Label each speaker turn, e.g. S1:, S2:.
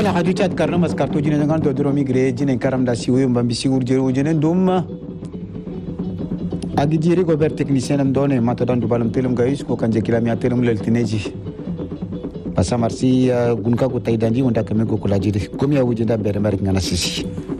S1: wala hadu chat karna mas kartu jine ngan to dro migre jine karam da siwu mbambi sigur jeru jine dum agi jiri go ber technicien am done mata dan du balam telum gayus ko kanje kilami atelum lel tineji pasa marsi gunka ko tay danji wonda kame go kula jiri komi ya wujinda ber mer ngana sisi